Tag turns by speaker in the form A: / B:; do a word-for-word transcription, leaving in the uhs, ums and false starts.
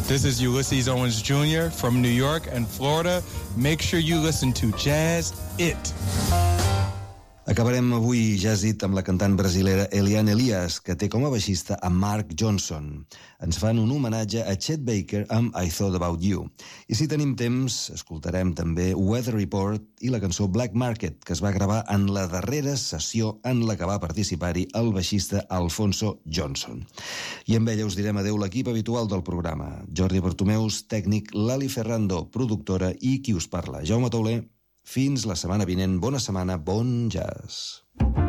A: This is Ulysses Owens Junior from New York and Florida. Make sure you listen to Jazz It.
B: Acabarem avui Jazz It amb la cantant brasilera Eliane Elias, que té com a baixista a Mark Johnson. Ens fan un homenatge a Chet Baker amb I Thought About You. I si tenim temps, escoltarem també Weather Report i la cançó Black Market, que es va gravar en la darrera sessió en la que va participar-hi el baixista Alfonso Johnson. I amb ella us direm adeu l'equip habitual del programa. Jordi Bartomeus, tècnic, Lali Ferrando, productora, i qui us parla, Jaume Tauler. Fins la setmana vinent. Bona setmana, bon jazz.